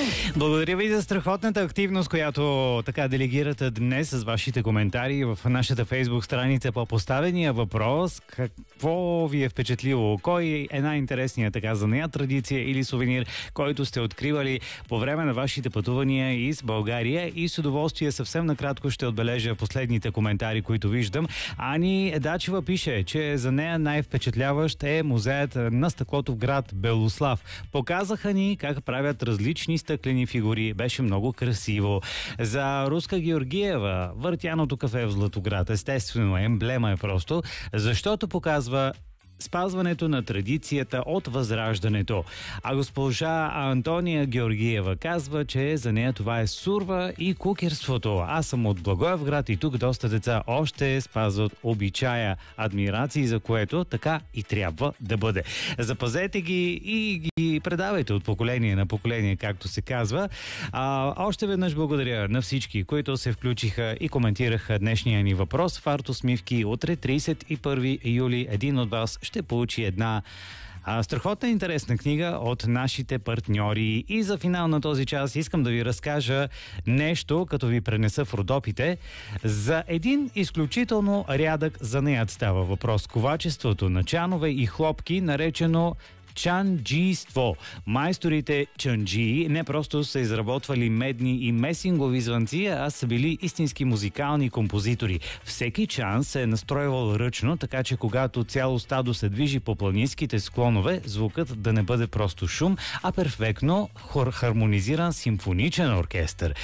Благодаря ви за страхотната активност, която така делегирате днес с вашите коментари в нашата фейсбук страница по поставения въпрос. Какво ви е впечатлило? Кой е най-интересният така за нея традиция или сувенир, който сте откривали по време на вашите пътувания из България? И с удоволствие съвсем накратко ще отбележа последните коментари, които виждам. Ани Дачева пише, че за нея най-впечатляващ е музеят на стъклото в град Белослав. Показаха ни как правят различни стъклени фигури. Беше много красиво. За Руска Георгиева, въртяното кафе в Златоград, естествено, емблема е просто, защото показва спазването на традицията от Възраждането. А госпожа Антония Георгиева казва, че за нея това е сурва и кукерството. Аз съм от Благоевград и тук доста деца още спазват обичая. Адмирации, за което така и трябва да бъде. Запазете ги и ги предавайте от поколение на поколение, както се казва. Още веднъж благодаря на всички, които се включиха и коментираха днешния ни въпрос в Артосмивки. Утре, 31 юли, един от вас ще получи една страхотна интересна книга от нашите партньори. И за финал на този час искам да ви разкажа нещо, като ви пренеса в Родопите, за един изключително рядък занаят. Става въпрос ковачеството на чанове и хлопки, наречено чанджийство. Майсторите чанджии не просто са изработвали медни и месингови звънци, а са били истински музикални композитори. Всеки чан се е настройвал ръчно, така че когато цяло стадо се движи по планинските склонове, звукът да не бъде просто шум, а перфектно хармонизиран симфоничен оркестър.